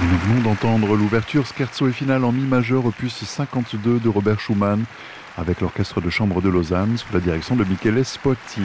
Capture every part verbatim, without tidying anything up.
Nous venons d'entendre l'ouverture scherzo et finale en mi majeur opus cinquante-deux de Robert Schumann avec l'orchestre de chambre de Lausanne sous la direction de Michele Spotti.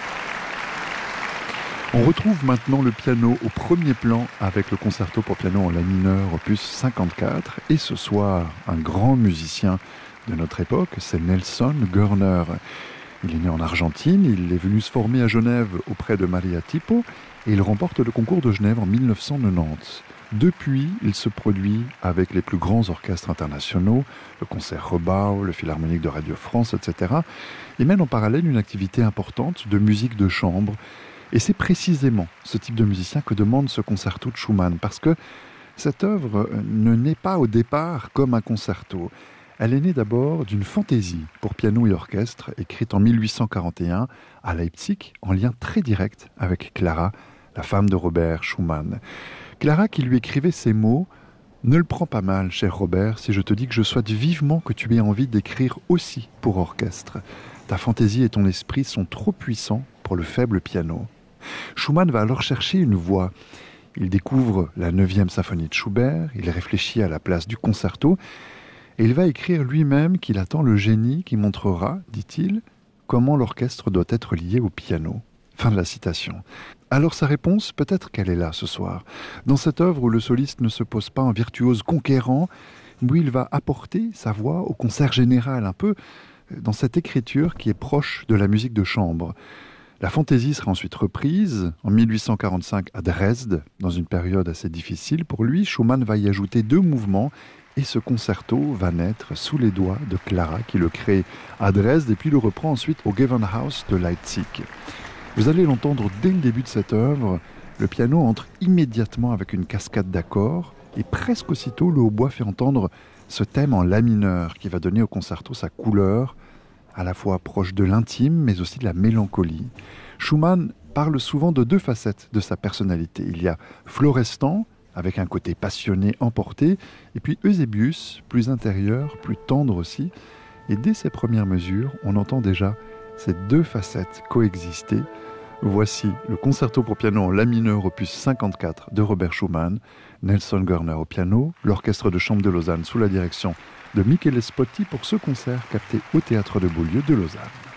On retrouve maintenant le piano au premier plan avec le concerto pour piano en la mineur opus cinquante-quatre et ce soir un grand musicien de notre époque, c'est Nelson Görner. Il est né en Argentine, il est venu se former à Genève auprès de Maria Tipo et il remporte le concours de Genève en dix-neuf cent quatre-vingt-dix. Depuis, il se produit avec les plus grands orchestres internationaux, le Concert Rebau, le Philharmonique de Radio France, et cetera. Il mène en parallèle une activité importante de musique de chambre. Et c'est précisément ce type de musicien que demande ce concerto de Schumann, parce que cette œuvre ne naît pas au départ comme un concerto. Elle est née d'abord d'une fantaisie pour piano et orchestre, écrite en mille huit cent quarante et un à Leipzig, en lien très direct avec Clara, la femme de Robert Schumann. Clara qui lui écrivait ces mots « Ne le prends pas mal, cher Robert, si je te dis que je souhaite vivement que tu aies envie d'écrire aussi pour orchestre. Ta fantaisie et ton esprit sont trop puissants pour le faible piano. » Schumann va alors chercher une voix. Il découvre la neuvième symphonie de Schubert, il réfléchit à la place du concerto, et il va écrire lui-même qu'il attend le génie qui montrera, dit-il, comment l'orchestre doit être lié au piano. Fin de la citation. Alors sa réponse, peut-être qu'elle est là ce soir. Dans cette œuvre où le soliste ne se pose pas en virtuose conquérant, où il va apporter sa voix au concert général, un peu dans cette écriture qui est proche de la musique de chambre. La fantaisie sera ensuite reprise en mille huit cent quarante-cinq à Dresde, dans une période assez difficile pour lui. Schumann va y ajouter deux mouvements et ce concerto va naître sous les doigts de Clara qui le crée à Dresde et puis le reprend ensuite au Gewandhaus de Leipzig. Vous allez l'entendre dès le début de cette œuvre, le piano entre immédiatement avec une cascade d'accords et presque aussitôt le hautbois fait entendre ce thème en la mineur qui va donner au concerto sa couleur, à la fois proche de l'intime mais aussi de la mélancolie. Schumann parle souvent de deux facettes de sa personnalité. Il y a Florestan, avec un côté passionné, emporté, et puis Eusébius, plus intérieur, plus tendre aussi. Et dès ses premières mesures, on entend déjà ces deux facettes coexister. Voici le concerto pour piano en la mineur opus cinquante-quatre de Robert Schumann, Nelson Görner au piano, l'orchestre de chambre de Lausanne sous la direction de Michele Spotti pour ce concert capté au Théâtre de Beaulieu de Lausanne.